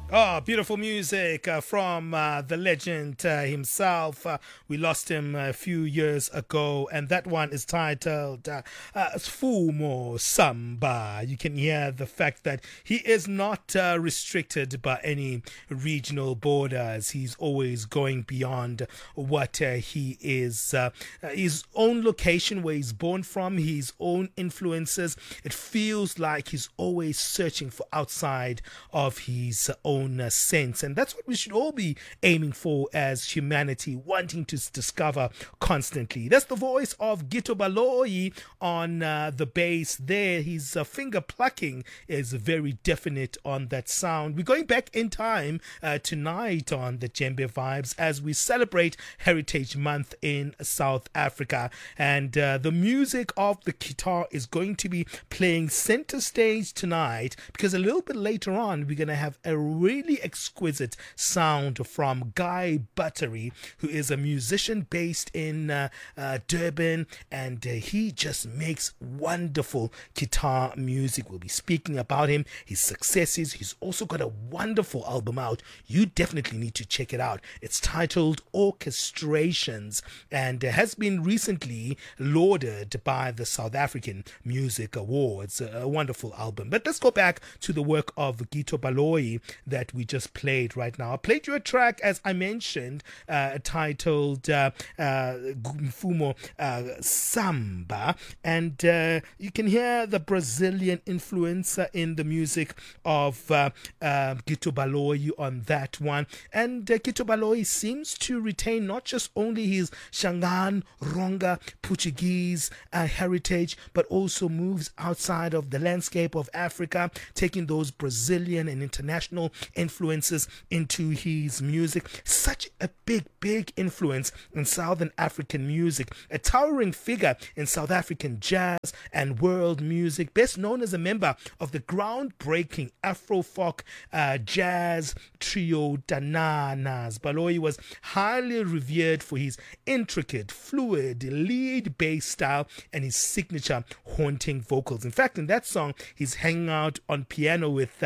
Oh, beautiful music from the legend himself. We lost him a few years ago, and that one is titled Fumo Samba. You can hear the fact that he is not restricted by any regional borders. He's always going beyond what he is, his own location where he's born from, his own influences. It feels like he's always searching for outside of his own sense, and that's what we should all be aiming for as humanity, wanting to discover constantly. That's the voice of Gito Baloyi on the bass there. His finger plucking is very definite on that sound. We're going back in time tonight on the Djembe Vibes as we celebrate Heritage Month in South Africa, and the music of the guitar is going to be playing center stage tonight, because a little bit later on we're going to have a really exquisite sound from Guy Buttery, who is a musician based in Durban, and he just makes wonderful guitar music. We'll be speaking about him, his successes. He's also got a wonderful album out. You definitely need to check it out. It's titled Orchestrations and has been recently lauded by the South African Music Awards. A wonderful album. But let's go back to the work of Gito Baloyi that we just played right now. I played you a track, as I mentioned, titled Fumo Samba, and you can hear the Brazilian influence in the music of Gito Baloyi on that one. And Gito Baloyi seems to retain not just only his Shangaan, Ronga, Portuguese heritage, but also moves outside of the landscape of Africa, taking those Brazilian and international influences into his music. Such a big influence in Southern African music, a towering figure in South African jazz and world music, best known as a member of the groundbreaking Afro-folk jazz trio Dananas. Baloyi was highly revered for his intricate, fluid lead bass style and his signature haunting vocals. In fact, in that song, he's hanging out on piano with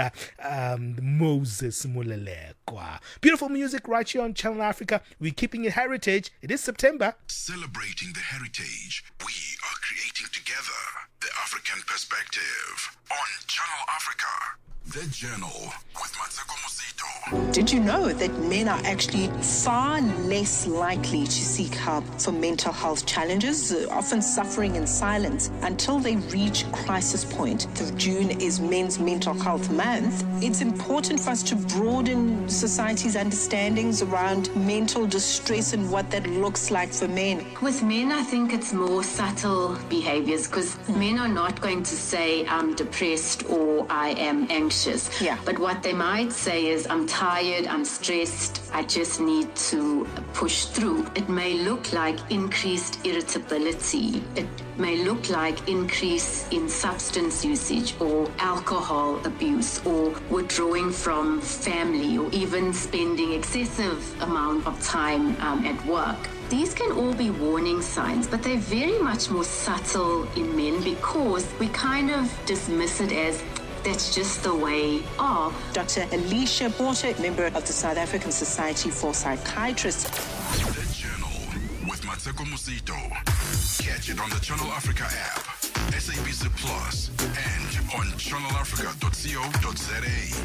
Moses Mulelekwa. Beautiful music right here on Channel Africa. We're keeping it heritage. It is September. Celebrating the heritage, we are creating together the African perspective on Channel Africa. The Journal with Matseko Musito. Did you know that men are actually far less likely to seek help for mental health challenges, often suffering in silence until they reach crisis point? June is Men's Mental Health Month. It's important for us to broaden society's understandings around mental distress and what that looks like for men. With men, I think it's more subtle behaviors, because men are not going to say, I'm depressed or I am anxious. Yeah. But what they might say is, I'm tired, I'm stressed, I just need to push through. It may look like increased irritability. It may look like increase in substance usage or alcohol abuse or withdrawing from family or even spending excessive amount of time at work. These can all be warning signs, but they're very much more subtle in men because we kind of dismiss it as that's just the way of. Dr. Alicia Porter, member of the South African Society for Psychiatrists. The Journal with Matseko Musito. Catch it on the Channel Africa app, SABC Plus, and on channelafrica.co.za.